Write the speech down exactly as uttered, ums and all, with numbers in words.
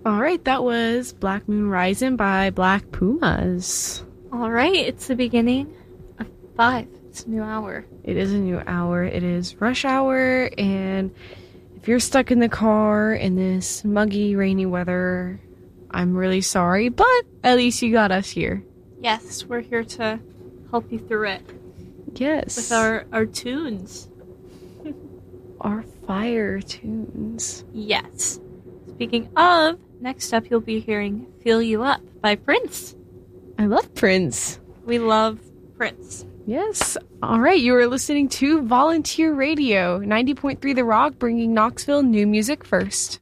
All right, that was Black Moon Rising by Black Pumas. All right, it's the beginning of five. It's a new hour. It is a new hour. It is rush hour, and if you're stuck in the car in this muggy, rainy weather, I'm really sorry, but at least you got us here. Yes, we're here to help you through it. Yes. With our, our tunes. Our fire tunes. Yes. Speaking of, next up you'll be hearing Feel You Up by Prince. I love Prince. We love Prince. Yes. All right, you are listening to Volunteer Radio, ninety point three The Rock, bringing Knoxville new music first.